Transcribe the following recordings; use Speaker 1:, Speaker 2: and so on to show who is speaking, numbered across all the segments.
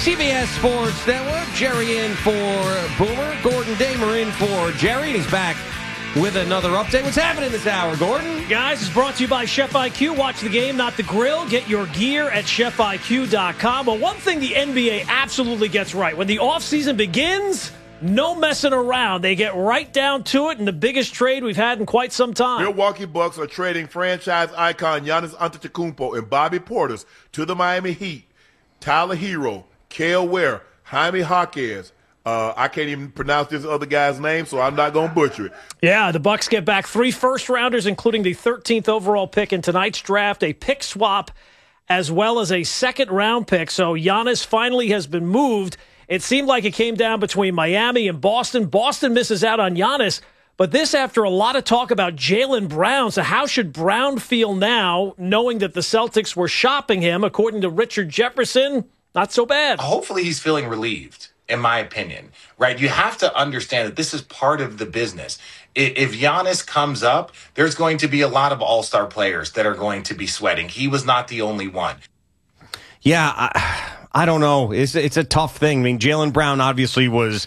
Speaker 1: CBS Sports Network. Jerry in for Boomer. Gordon Damer in for Jerry. And he's back with another update. What's happening this hour, Gordon?
Speaker 2: Guys, it's brought to you by Chef IQ. Watch the game, not the grill. Get your gear at ChefIQ.com. Well, one thing the NBA absolutely gets right. When the offseason begins, no messing around. They get right down to it in the biggest trade we've had in quite some time.
Speaker 3: Milwaukee Bucks are trading franchise icon Giannis Antetokounmpo and Bobby Portis to the Miami Heat. Tyler Hero, Kale Ware, Jaime Jaquez. I can't even pronounce this other guy's name, so I'm not going to butcher it.
Speaker 2: Yeah, the Bucks get back 3 first-rounders, including the 13th overall pick in tonight's draft, a pick swap, as well as a second-round pick. So Giannis finally has been moved. It seemed like it came down between Miami and Boston. Boston misses out on Giannis, but this after a lot of talk about Jaylen Brown. So how should Brown feel now, knowing that the Celtics were shopping him? According to Richard Jefferson, not so bad.
Speaker 4: Hopefully he's feeling relieved, in my opinion, right? You have to understand that this is part of the business. If Giannis comes up, there's going to be a lot of all-star players that are going to be sweating. He was not the only one.
Speaker 1: Yeah, I don't know. It's a tough thing. I mean, Jaylen Brown obviously was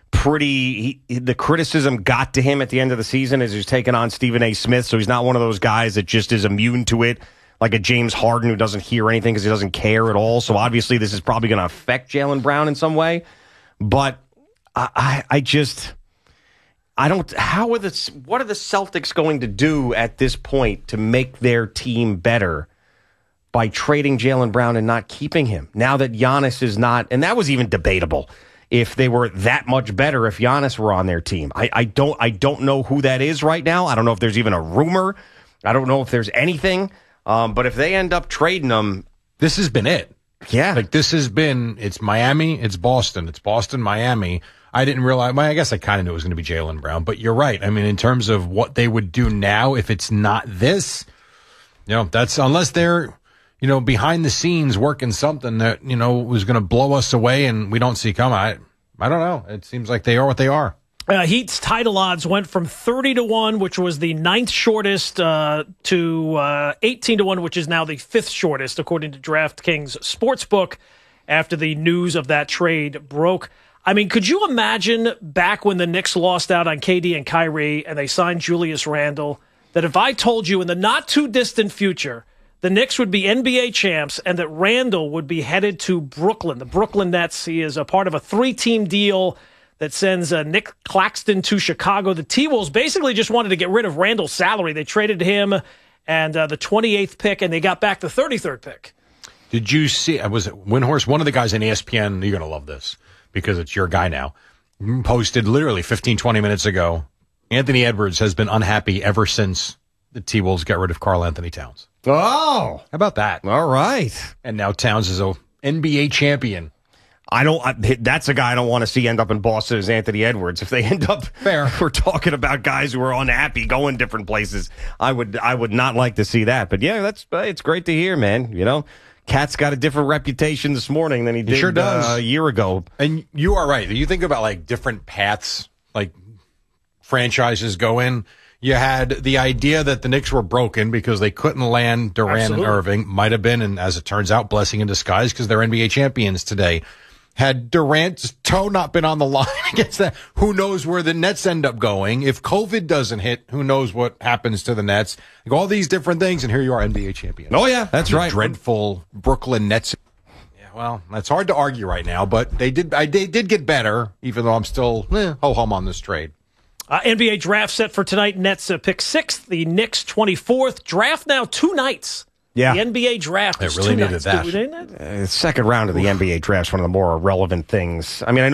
Speaker 1: the criticism got to him at the end of the season as he's taking on Stephen A. Smith, so he's not one of those guys that just is immune to it, like a James Harden who doesn't hear anything because he doesn't care at all. So obviously this is probably going to affect Jaylen Brown in some way. But what are the Celtics going to do at this point to make their team better by trading Jaylen Brown and not keeping him? Now that Giannis is not, and that was even debatable if they were that much better if Giannis were on their team. I don't know who that is right now. I don't know if there's even a rumor. I don't know if there's anything. But if they end up trading him,
Speaker 5: this has been it.
Speaker 1: Yeah.
Speaker 5: Like it's Miami, it's Boston, Miami. I didn't realize, well, I guess I kind of knew it was going to be Jaylen Brown, but you're right. I mean, in terms of what they would do now, if it's not this, that's unless they're, behind the scenes working something that, was going to blow us away and we don't see coming. I don't know. It seems like they are what they are.
Speaker 2: Heat's title odds went from 30-1, which was the 9th shortest, to 18-1, which is now the 5th shortest, according to DraftKings Sportsbook, after the news of that trade broke. I mean, could you imagine back when the Knicks lost out on KD and Kyrie and they signed Julius Randle, that if I told you in the not-too-distant future the Knicks would be NBA champs and that Randle would be headed to Brooklyn, the Brooklyn Nets? He is a part of a 3-team deal that sends Nick Claxton to Chicago. The T-Wolves basically just wanted to get rid of Randle's salary. They traded him and the 28th pick, and they got back the 33rd pick.
Speaker 5: Did you see, was it Windhorst, one of the guys in ESPN, you're going to love this because it's your guy now, posted literally 15, 20 minutes ago, Anthony Edwards has been unhappy ever since the T-Wolves got rid of Karl Anthony Towns.
Speaker 1: Oh.
Speaker 5: How about that?
Speaker 1: All right.
Speaker 5: And now Towns is a NBA champion.
Speaker 1: That's a guy I don't want to see end up in Boston as Anthony Edwards. If they end up, we're talking about guys who are unhappy going different places. I would not like to see that. But yeah, it's great to hear, man. Cat's got a different reputation this morning than he did
Speaker 5: sure does.
Speaker 1: A year ago.
Speaker 5: And you are right. You think about like different paths, like franchises go in. You had the idea that the Knicks were broken because they couldn't land Durant
Speaker 2: Absolutely.
Speaker 5: and Irving. Might have been, and as it turns out, blessing in disguise because they're NBA champions today. Had Durant's toe not been on the line against that, who knows where the Nets end up going? If COVID doesn't hit, who knows what happens to the Nets? Like all these different things, and here you are, NBA champions.
Speaker 1: Oh, yeah, that's right.
Speaker 5: Dreadful Brooklyn Nets. Yeah, well, that's hard to argue right now, but they did get better, even though I'm still ho-hum on this trade.
Speaker 2: NBA draft set for tonight. Nets pick 6th, the Knicks 24th. Draft now 2 nights.
Speaker 1: Yeah.
Speaker 2: The NBA draft is
Speaker 5: really
Speaker 2: 2
Speaker 5: needed
Speaker 2: nights.
Speaker 5: that.
Speaker 2: Did we do that?
Speaker 1: Second round of the NBA draft is one of the more irrelevant things. I mean, I know